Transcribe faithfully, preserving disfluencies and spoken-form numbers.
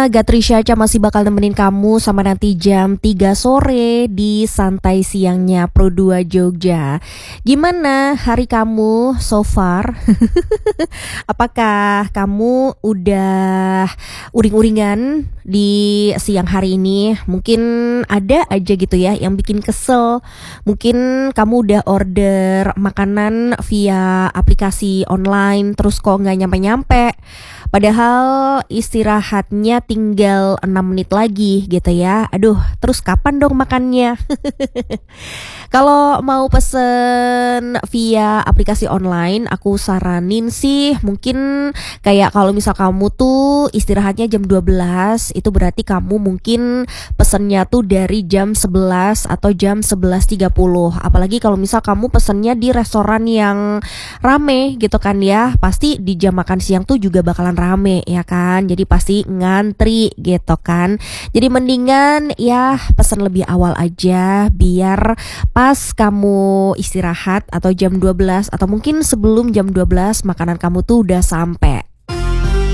Gak Trisha Aca masih bakal nemenin kamu sama nanti jam tiga sore di Santai Siangnya Pro dua Jogja. Gimana hari kamu so far? Apakah kamu udah uring-uringan di siang hari ini? Mungkin ada aja gitu ya yang bikin kesel. Mungkin kamu udah order makanan via aplikasi online terus kok nggak nyampe-nyampe. Padahal istirahatnya tinggal enam menit lagi gitu ya. Aduh, terus kapan dong makannya? Kalau mau pesen via aplikasi online, aku saranin sih mungkin kayak kalau misal kamu tuh istirahatnya jam dua belas, itu berarti kamu mungkin pesennya tuh dari jam sebelas atau jam sebelas tiga puluh. Apalagi kalau misal kamu pesennya di restoran yang rame gitu kan ya, pasti di jam makan siang tuh juga bakalan rame ya kan. Jadi pasti ngantri gitu kan. Jadi mendingan ya pesen lebih awal aja biar pas kamu istirahat atau jam dua belas atau mungkin sebelum jam dua belas makanan kamu tuh udah sampai.